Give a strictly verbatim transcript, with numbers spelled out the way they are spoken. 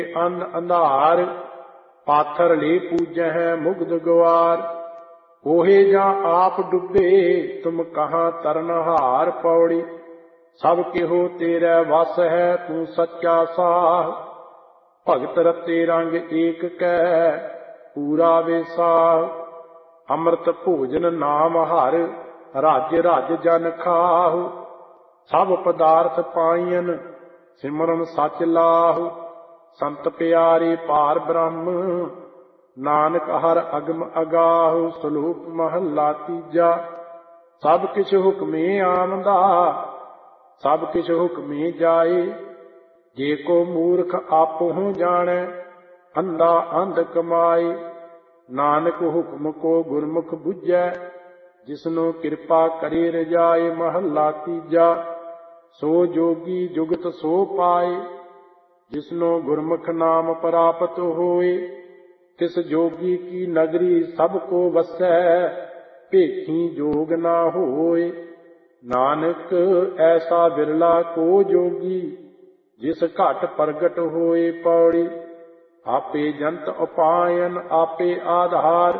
ਅੰਨ ਅੰਧਾਰ, ਪਾਥਰ ਲੈ ਪੂਜਹਿ ਮੁਗਧ ਗਵਾਰ। ਕੋਹੇ ਜਾਂ ਆਪ ਡੁੱਬੇ ਤੁਮ ਕਹਾਂ ਤਰਨਹਾਰ। ਪੌੜੀ ਸਭ ਕਿਹੋ ਤੇਰੇ ਵਸ ਹੈ ਤੂੰ ਸੱਚਾ ਸਾਹ। ਭਗਤ ਰਤੇ ਰੰਗ ਏਕ ਕੈ ਪੂਰਾ ਵੇਸਾਹ। ਅੰਮ੍ਰਿਤ ਭੋਜਨ ਨਾਮ ਹਰਿ ਰਾਜ ਰਾਜ ਜਨ ਖਾਹੁ। ਸਭ ਪਦਾਰਥ ਪਾਈਨ ਸਿਮਰਨ ਸਚ ਲਾਹੁ। ਸੰਤ ਪਿਆਰੇ ਪਾਰ ਬ੍ਰਹਮ ਨਾਨਕ ਹਰ ਅਗਮ ਅਗਾਹੁ। ਸਲੋਕ ਮਹੱਲਾ ਤੀਜਾ। ਸਭ ਕਿਛ ਹੁਕਮੇ ਆਮਦਾ ਸਭ ਕਿਛ ਹੁਕਮੇ ਜਾਏ। ਜੇ ਕੋ ਮੂਰਖ ਆਪਹੁ ਜਾਣੈ ਅੰਧਾ ਅੰਧ ਕਮਾਏ। ਨਾਨਕ ਹੁਕਮ ਕੋ ਗੁਰਮੁਖ ਬੁਝੈ ਜਿਸਨੂੰ ਕਿਰਪਾ ਕਰੇ ਰਜਾਏ। ਮਹੱਲਾ ਤੀਜਾ। ਸੋ ਜੋਗੀ ਜੁਗਤ ਸੋ ਪਾਏ ਜਿਸਨੂੰ ਗੁਰਮੁਖ ਨਾਮ ਪ੍ਰਾਪਤ ਹੋਏ। ਤਿਸ ਜੋਗੀ ਕੀ ਨਗਰੀ ਸਭ ਕੋ ਵਸੈ ਭੇਖੀ ਜੋਗ ਨਾ ਹੋਏ। ਨਾਨਕ ਐਸਾ ਬਿਰਲਾ ਕੋ ਜੋਗੀ ਜਿਸ ਘਟ ਪ੍ਰਗਟ ਹੋਏ। ਪੌੜੀ ਆਪੇ ਜੰਤ ਉਪਾਇਨ ਆਪੇ ਆਧਾਰ।